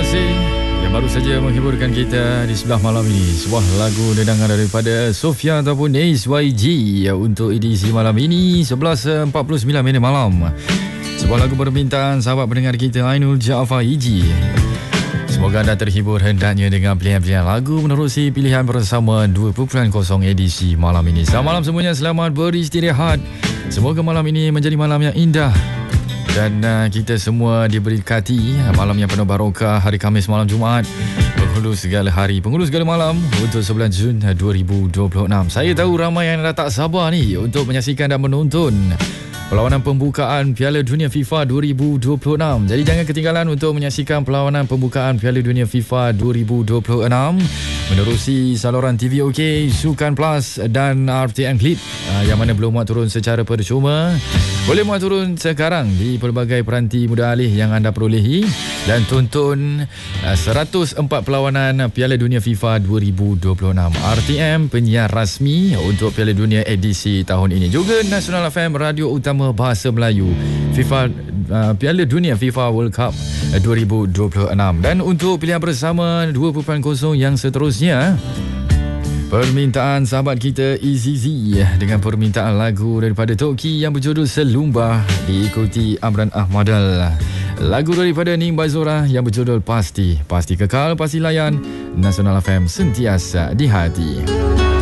kasih yang baru saja menghiburkan kita di sebelah malam ini. Sebuah lagu dendangan daripada Sofia ataupun SYG untuk edisi malam ini 11.49 minit malam. Sebuah lagu permintaan sahabat pendengar kita Ainul Jaafar Iji. Semoga anda terhibur hendaknya dengan pilihan-pilihan lagu menerusi pilihan bersama 2.0 edisi malam ini. Selamat malam semuanya, selamat beristirahat. Semoga malam ini menjadi malam yang indah dan kita semua diberkati malam yang penuh barokah, hari Khamis malam Jumaat, penghulu segala hari, penghulu segala malam untuk 11 Jun 2026. Saya tahu ramai yang dah tak sabar ni untuk menyaksikan dan menonton perlawanan pembukaan Piala Dunia FIFA 2026. Jadi jangan ketinggalan untuk menyaksikan perlawanan pembukaan Piala Dunia FIFA 2026 menerusi saluran TV OK, Sukan Plus dan RTN Klit yang mana belum muat turun secara percuma. Boleh muat turun sekarang di pelbagai peranti mudah alih yang anda perolehi dan tonton 104 perlawanan Piala Dunia FIFA 2026. RTM penyiar rasmi untuk Piala Dunia edisi tahun ini. Juga Nasional FM Radio Utama Bahasa Melayu FIFA Piala Dunia FIFA World Cup 2026. Dan untuk pilihan bersama 2.0 yang seterusnya, permintaan sahabat kita EZZ dengan permintaan lagu daripada Toki yang berjudul Selumbah diikuti Amran Ahmadal. Lagu daripada Ning Bazora yang berjudul Pasti. Pasti kekal, pasti layan. Nasional FM sentiasa di hati.